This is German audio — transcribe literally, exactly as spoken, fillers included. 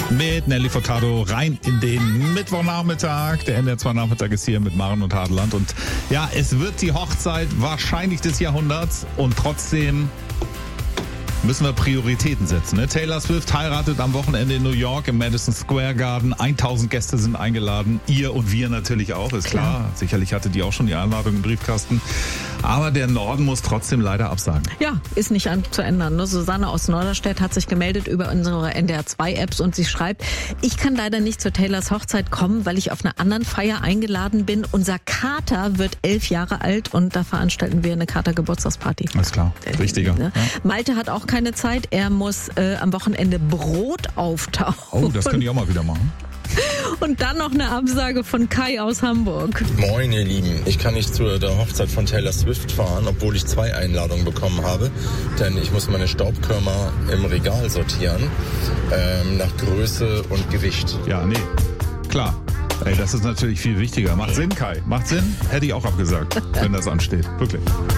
mit Nelly Furtado rein in den Mittwochnachmittag. Der N D R zwei Nachmittag ist hier mit Maren und Hadeland. Und ja, es wird die Hochzeit wahrscheinlich des Jahrhunderts und trotzdem müssen wir Prioritäten setzen. Ne? Taylor Swift heiratet am Wochenende in New York im Madison Square Garden. tausend Gäste sind eingeladen. Ihr und wir natürlich auch, ist klar. klar. Sicherlich hatte die auch schon die Einladung im Briefkasten. Aber der Norden muss trotzdem leider absagen. Ja, ist nicht zu ändern. Ne? Susanne aus Norderstedt hat sich gemeldet über unsere N D R zwei Apps und sie schreibt, ich kann leider nicht zur Taylors Hochzeit kommen, weil ich auf einer anderen Feier eingeladen bin. Unser Kater wird elf Jahre alt und da veranstalten wir eine Kater-Geburtstagsparty. Alles klar, richtiger. Ne? Ja. Malte hat auch keine Zeit. Er muss äh, am Wochenende Brot auftauchen. Oh, das könnte ich auch mal wieder machen. Und dann noch eine Absage von Kai aus Hamburg. Moin, ihr Lieben. Ich kann nicht zu der Hochzeit von Taylor Swift fahren, obwohl ich zwei Einladungen bekommen habe. Denn ich muss meine Staubkörner im Regal sortieren. Ähm, nach Größe und Gewicht. Ja, nee. Klar. Ey, das ist natürlich viel wichtiger. Macht Sinn, Kai. Macht Sinn? Hätte ich auch abgesagt, wenn das ansteht. Wirklich.